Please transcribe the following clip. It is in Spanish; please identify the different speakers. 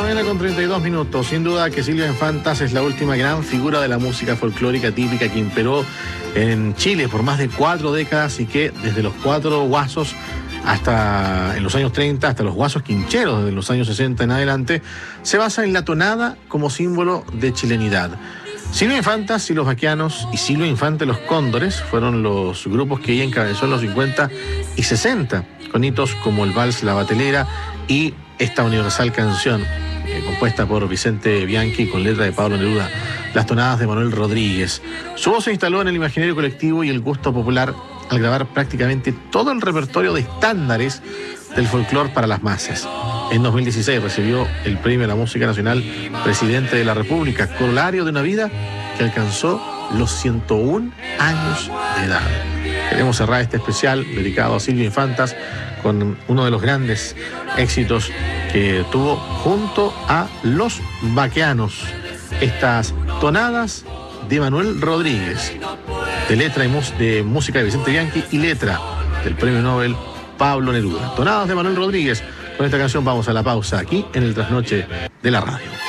Speaker 1: mañana con 32 minutos. Sin duda que Silvia Infantas es la última gran figura de la música folclórica típica que imperó en Chile por más de 4 décadas y que desde los 4 guasos hasta en los años 30, hasta los guasos quincheros desde los años 60 en adelante, se basa en la tonada como símbolo de chilenidad. Silvia Infantas y los Baquianos y Silvia Infante los Cóndores fueron los grupos que ella encabezó en los 50 y 60, con hitos como el Vals La Batelera y esta universal canción compuesta por Vicente Bianchi con letra de Pablo Neruda, Las Tonadas de Manuel Rodríguez. Su voz se instaló en el imaginario colectivo y el gusto popular al grabar prácticamente todo el repertorio de estándares del folclore para las masas. En 2016 recibió el Premio a la Música Nacional Presidente de la República, corolario de una vida que alcanzó los 101 años de edad. Queremos cerrar este especial dedicado a Silvia Infantas con uno de los grandes éxitos que tuvo junto a los Baquianos, estas tonadas de Manuel Rodríguez, de letra y de música de Vicente Bianchi y letra del Premio Nobel Pablo Neruda. Tonadas de Manuel Rodríguez. Con esta canción vamos a la pausa aquí en el Trasnoche de la Radio.